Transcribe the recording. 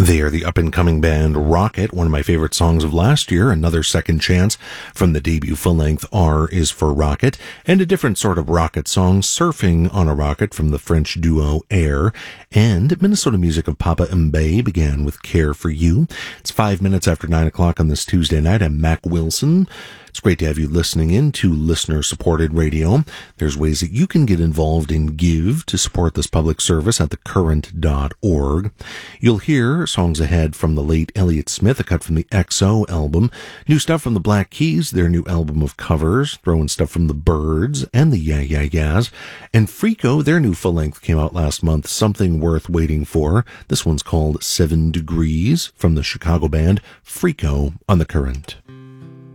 They are the up-and-coming band Rocket, one of my favorite songs of last year, another second chance from the debut full-length R is for Rocket, and a different sort of rocket song, Surfing on a Rocket, from the French duo Air, and Minnesota music of Papa Mbaye began with Care for You. It's 5 minutes after 9 o'clock on this Tuesday night. I'm Mac Wilson. It's great to have you listening in to listener-supported radio. There's ways that you can get involved and give to support this public service at thecurrent.org. You'll hear songs ahead from the late Elliott Smith, a cut from the XO album, new stuff from the Black Keys, their new album of covers, throwing stuff from the Byrds and the Yeah Yeah Yeahs, and Freako, their new full-length came out last month, Something Worth Waiting For. This one's called 7 Degrees from the Chicago band Freako on The Current.